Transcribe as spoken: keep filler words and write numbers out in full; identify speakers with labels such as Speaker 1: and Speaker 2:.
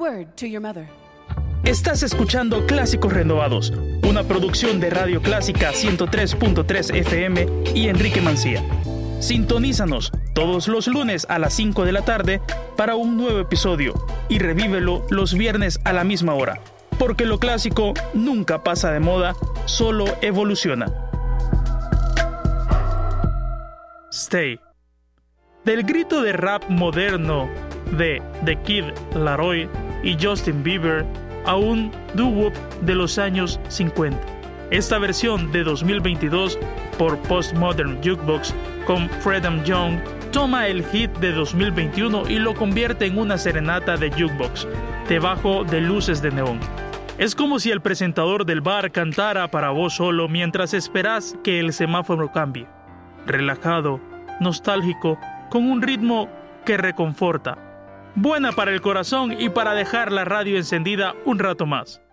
Speaker 1: word to your mother.
Speaker 2: Estás escuchando Clásicos Renovados, una producción de Radio Clásica ciento tres punto tres F M y Enrique Mancía. Sintonízanos todos los lunes a las cinco de la tarde para un nuevo episodio y revívelo los viernes a la misma hora, porque lo clásico nunca pasa de moda, solo evoluciona. Stay. Del grito de rap moderno de The Kid Laroi y Justin Bieber a un doo-wop de los años cincuenta. Esta versión de dos mil veintidós por Postmodern Jukebox con Freedom Young toma el hit de dos mil veintiuno y lo convierte en una serenata de jukebox, debajo de luces de neón. Es como si el presentador del bar cantara para vos solo mientras esperás que el semáforo cambie. Relajado, nostálgico, con un ritmo que reconforta. Buena para el corazón y para dejar la radio encendida un rato más.